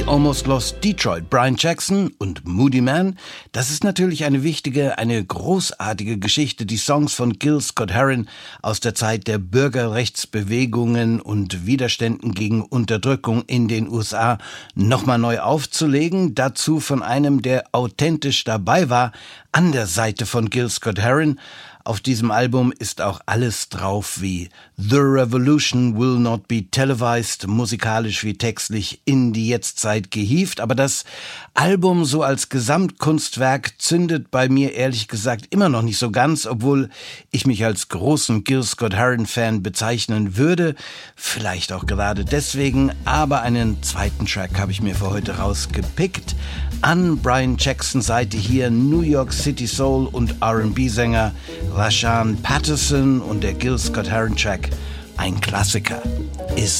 Almost Lost Detroit, Brian Jackson und Moody Man. Das ist natürlich eine wichtige, eine großartige Geschichte, die Songs von Gil Scott-Heron aus der Zeit der Bürgerrechtsbewegungen und Widerständen gegen Unterdrückung in den USA nochmal neu aufzulegen. Dazu von einem, der authentisch dabei war, an der Seite von Gil Scott-Heron. Auf diesem Album ist auch alles drauf wie The Revolution Will Not Be Televised, musikalisch wie textlich in die Jetztzeit gehievt. Aber das Album so als Gesamtkunstwerk zündet bei mir ehrlich gesagt immer noch nicht so ganz, obwohl ich mich als großen Gil Scott-Heron-Fan bezeichnen würde. Vielleicht auch gerade deswegen, aber einen zweiten Track habe ich mir für heute rausgepickt. An Brian Jacksons Seite hier New York City Soul und R&B-Sänger Rashaan Patterson und der Gil Scott-Heron Track, ein Klassiker.